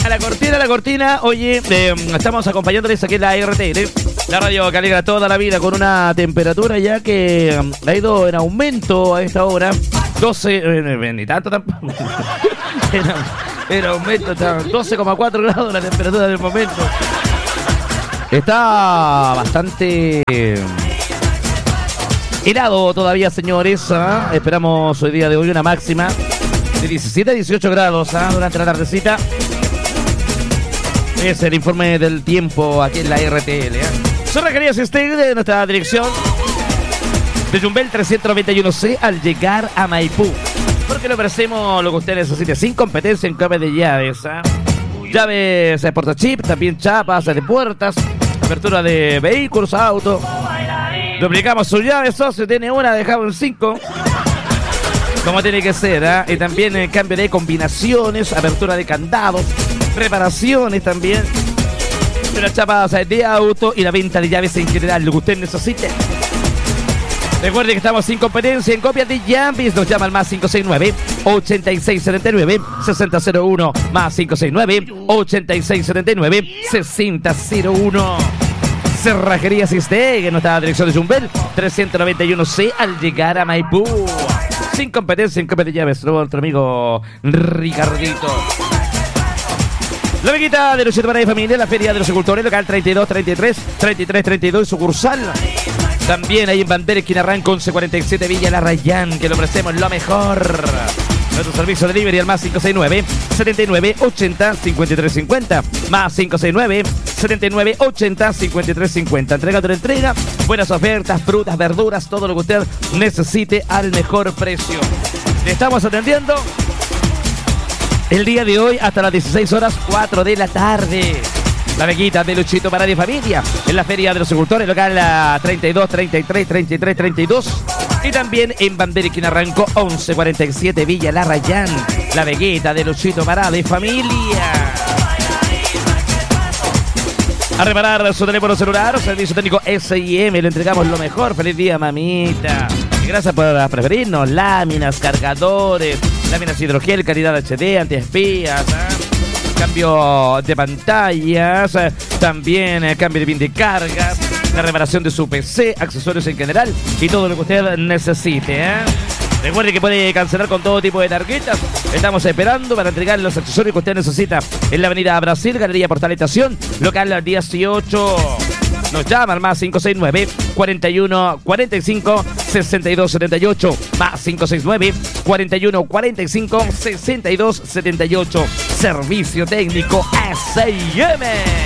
la cortina. Oye, estamos acompañándoles aquí en la RTL, la radio que alegra toda la vida, con una temperatura ya que ha ido en aumento a esta hora. 12, ni tanto tampoco. Era aumento, 12,4 grados la temperatura del momento. Está bastante helado todavía, señores. Esperamos hoy día de hoy una máxima de 17 a 18 grados durante la tardecita. Es el informe del tiempo aquí en la RTL. Son requeridas de nuestra dirección de Yumbel 391C al llegar a Maipú, porque le ofrecemos lo que ustedes necesiten sin competencia en cambio de llaves. Llaves de portachip, también chapas de puertas, apertura de vehículos, autos. Duplicamos su llave, socio, tiene una, dejamos en 5. Como tiene que ser, y también el cambio de combinaciones, apertura de candados, reparaciones también, de las chapas de auto y la venta de llaves en general, lo que usted necesite. Recuerde que estamos sin competencia en copias de llaves. Nos llama al más 569-8679-6001, más 569-8679-6001. Cerrajerías Isteg en nuestra dirección de Yumbel 391C al llegar a Maipú. Sin competencia en copias de llaves, nuestro amigo Ricardito. La Veguita de Luchito para la Familia, la Feria de los Agricultores, local 3232, sucursal. También hay en Bandera, esquina Arranco, 1147 Villa La Rayán, que le ofrecemos lo mejor. Nuestro servicio de delivery al más 569-7980-5350. Más 569-7980-5350. Entrega por entrega, buenas ofertas, frutas, verduras, todo lo que usted necesite al mejor precio. Le estamos atendiendo el día de hoy hasta las 16:04 de la tarde. La Veguita de Luchito para la Familia en la Feria de los Agricultores, local 32 y también en Bandera, esquina Arranco, 1147 Villa La Rayán. La Veguita de Luchito para la Familia. A reparar su teléfono celular, servicio técnico S&M, le entregamos lo mejor. Feliz día, mamita. Y gracias por preferirnos. Láminas, cargadores, láminas hidrogel, calidad HD, antiespías, cambio de pantallas, también cambio de pin de cargas, la reparación de su PC, accesorios en general y todo lo que usted necesite. Recuerde que puede cancelar con todo tipo de tarjetas. Estamos esperando para entregar los accesorios que usted necesita en la avenida Brasil, Galería Portal Estación, local 18. Nos llama al más 569-4145-6278. Más 569-4145-6278. Servicio técnico S&M.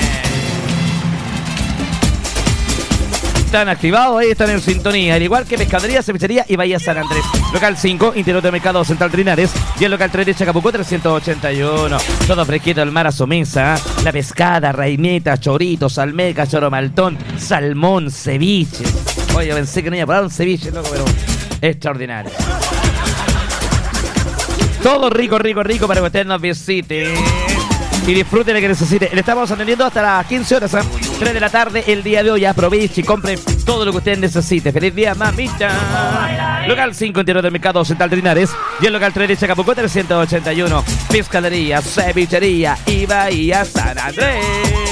Están activados, ahí están en sintonía. Al igual que Pescadería, Cevichería y Bahía San Andrés. Local 5, Interior del Mercado Central Trinares. Y el local 3 de Chacabuco 381. Todo fresquito al mar a su mesa. La pescada, reineta, choritos, almeja, choromaltón, salmón, ceviche. Oye, pensé que no iba a probar un ceviche, loco, pero extraordinario. Todo rico, rico, rico para que usted nos visite y disfrute lo que necesite. Le estamos atendiendo hasta las 15 horas, 3 de la tarde el día de hoy. Aproveche y compre todo lo que usted necesite. Feliz día, mamita. Local 5, Interior del Mercado Central Trinares. Y el local 3 de Chacabuco 381. Pescadería, Cevichería y Bahía San Andrés.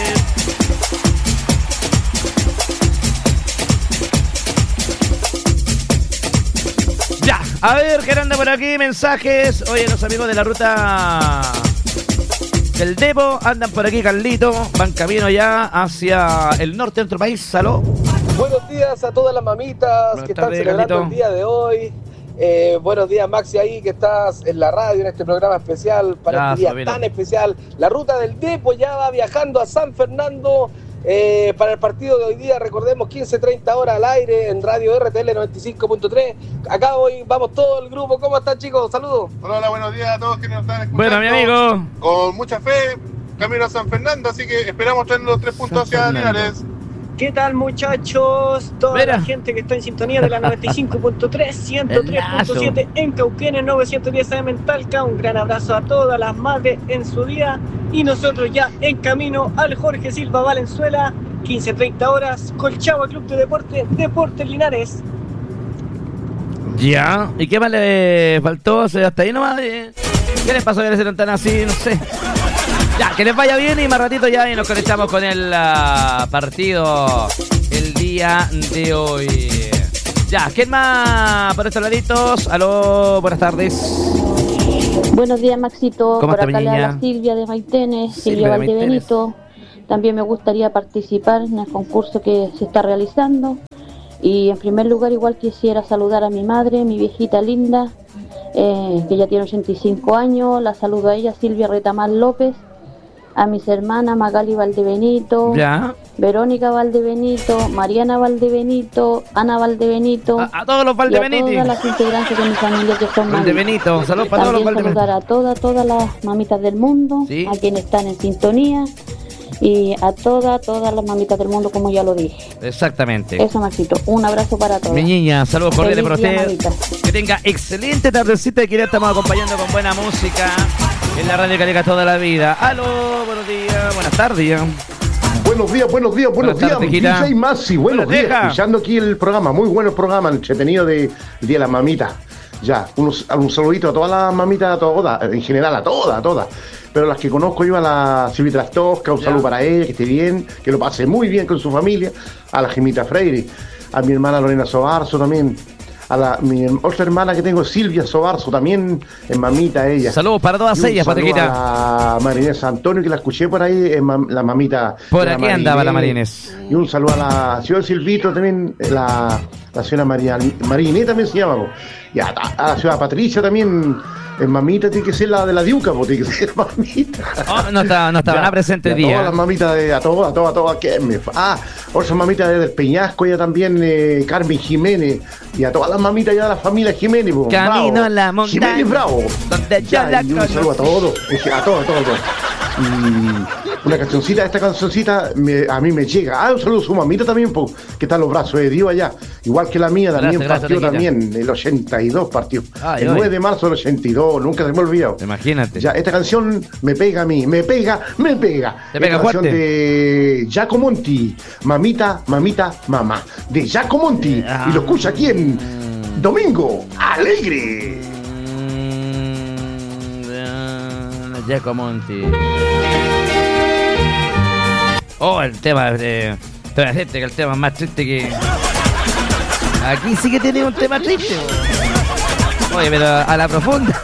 Ya, a ver, ¿qué anda por aquí? Mensajes. Oye, los amigos de la ruta del Debo andan por aquí, Carlito. Van camino ya hacia el norte de nuestro país. Salud. Buenos días a todas las mamitas que están celebrando Carlito el día de hoy. Buenos días, Maxi, ahí que estás en la radio en este programa especial para este día tan especial. La ruta del Debo ya va viajando a San Fernando para el partido de hoy día. Recordemos, 15:30 horas al aire en Radio RTL 95.3. Acá hoy vamos todo el grupo. ¿Cómo están, chicos? Saludos. Hola, buenos días a todos que nos están escuchando. Bueno, mi amigo, con mucha fe, camino a San Fernando, así que esperamos traer los 3 puntos hacia Linares. ¿Qué tal, muchachos? Toda la gente que está en sintonía de la 95.3, 103.7 en Cauquenes, 910 AM en Talca. Un gran abrazo a todas las madres en su día. Y nosotros ya en camino al Jorge Silva Valenzuela, 15:30 horas, Colchagua Club de Deportes Linares. Ya, ¿y qué más le faltó? ¿Hasta ahí nomás? ¿Qué les pasó a ser tan así? No sé. Ya, que les vaya bien y más ratito ya y nos conectamos con el partido el día de hoy. Ya, ¿quién más por estos laditos? Aló, buenas tardes. Buenos días, Maxito. ¿Cómo por está acá mi le niña? habla Silvia de Maitenes, Silvia Silvia de Valdebenito. También me gustaría participar en el concurso que se está realizando. Y en primer lugar, igual quisiera saludar a mi madre, mi viejita linda, que ya tiene 85 años. La saludo a ella, Silvia Retamal López. A mis hermanas Magali Valdebenito, Ya. Verónica Valdebenito, Mariana Valdebenito, Ana Valdebenito. A todos los Valdebeniti. Y a todas las integrantes de mi familia que son Valdebenito, saludos para todos los También Valdebenito. saludar a todas las mamitas del mundo, Sí. a quienes están en sintonía y a todas las mamitas del mundo, como ya lo dije. Exactamente. Eso, Maxito. Un abrazo para todos. Mi niña, saludos cordiales para Feliz día, usted. mamita. Que tenga excelente tardecita y que ya estamos acompañando con buena música en la radio que llega toda la vida. Aló, buenos días, buenas tardes. Buenos días, Buenas tardes, Tejita. DJ Masi, buenos Buenas, días. Teja. Escuchando aquí el programa, muy bueno el programa, entretenido de Día de las Mamitas. Ya, un saludito a todas las mamitas, a todas, en general a todas. Pero las que conozco yo, a la Silvia Trastosca, un Ya. saludo para ella, que esté bien, que lo pase muy bien con su familia. A la Gemita Freire, a mi hermana Lorena Sobarzo también. A mi otra hermana que tengo, Silvia Sobarzo, también es mamita ella. Saludos para todas Y un ellas, saludo Patriquita. a Marinés Antonio, que la escuché por ahí, es la mamita. Por de aquí andaba la Marines. Y un saludo a la señora Silvito también, la señora Mariné también se llama, po. Y a la señora Patricia también, mamita, tiene que ser la de la Diuca, po, tiene que ser mamita. Oh, no estaban Ya, presentes y el a todas día. las mamitas, a todas, que otra mamita del Peñasco, ella también, Carmen Jiménez, y a todas las mamitas ya de la familia Jiménez, po. Camino Bravo. a la montaña, Jiménez Bravo. donde yo Ya, la y un saludo a todos, a todos. Y una cancioncita, esta cancioncita a mí me llega. Un saludo a su mamita también, po, que está en los brazos de Dios allá. Igual que la mía, también Gracias, partió Tequita. también, el 82 partió. Ay, el ay. 9 de marzo del 82, nunca se me ha olvidado. Imagínate. Ya, esta canción me pega a mí, me pega. Te pega Esta canción fuerte. de Giacomonti, Mamita, Mamá, de Giacomonti. Y lo escucha aquí en Domingo Alegre. Giacomonti. Oh, el tema de... Te voy a decirte que el tema es más triste que... Aquí sí que tiene un tema triste. Bo. Oye, pero a la profunda.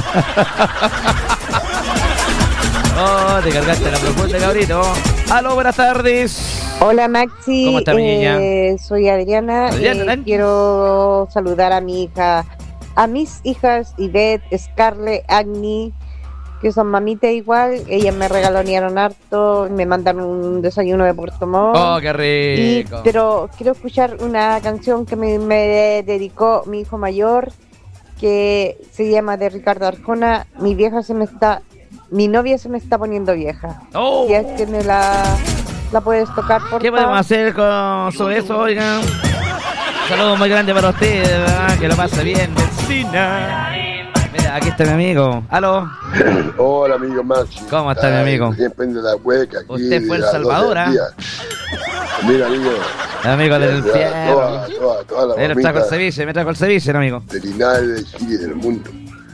Oh, te cargaste a la profunda, cabrito. Aló, buenas tardes. Hola Maxi, ¿Cómo está mi niña? soy Adriana. Adriana, ¿eh? Quiero saludar a mi hija, a mis hijas Ivette, Scarlett, Agni, que son mamitas igual. Ellas me regalonearon harto, me mandaron un desayuno de Puerto Montt. Oh, qué rico. Pero quiero escuchar una canción que me dedicó mi hijo mayor, que se llama de Ricardo Arjona. Mi novia se me está poniendo vieja. Oh. Si es que me la puedes tocar, por ¿Qué podemos hacer sobre eso, oigan? Saludos muy grande para usted, ¿verdad? Que lo pase bien, vecina. Mira, aquí está mi amigo. Aló. Hola, amigo Maxi. ¿Cómo está, mi amigo? Siempre en la hueca. Aquí Usted fue El de las Salvador, 12 del día. Mira, amigo. Amigo del infierno. Toda la Me trajo el ceviche, amigo. de Linares, de Chile, del mundo.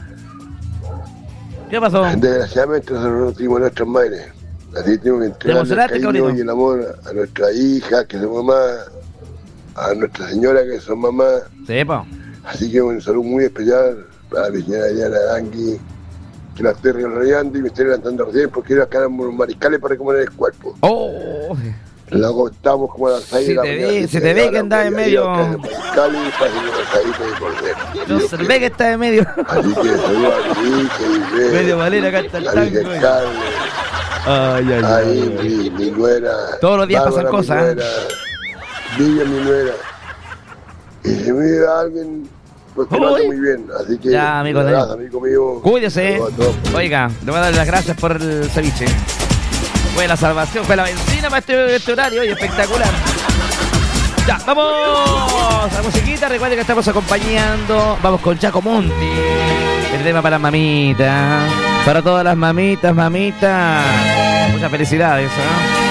¿Qué pasó? Desgraciadamente nosotros no tuvimos nuestras madres. Así tenemos que entregar el emocionaste, cariño cabrito? y el amor a nuestra hija, que es mamá, a nuestra señora, que es mamá. Sí, po. Así que un saludo muy especial para mi señora Diana Angui, que la estoy regalando y me estoy levantando recién porque quiero acá los mariscales para comer el cuerpo. Oh. Luego estamos como a las 6 de la mañana. Se te ve que andaba en medio. Mariscales para hacer unos asaditos de cordero. No se ve que está en medio. Así que saludos a mi hija, Medio valera canta el la tango. Virgen Carmen, Ay, ahí mi nuera. Todos los días pasan Bárbara, cosas, mi nuera, Vivian, mi nuera. Y si me ve a alguien, pues que lo hace Uy. muy bien. Así que, Ya, amigo, un abrazo, amigo mío. Cuídese. Saludos a todos. Oiga, le voy a dar las gracias por el ceviche. Fue la salvación, fue la benzina para este horario y espectacular. Ya, vamos a musiquita. Recuerden que estamos acompañando. Vamos con Giacomonti. El tema para las mamitas. Para todas las mamitas. Muchas felicidades, ¿eh?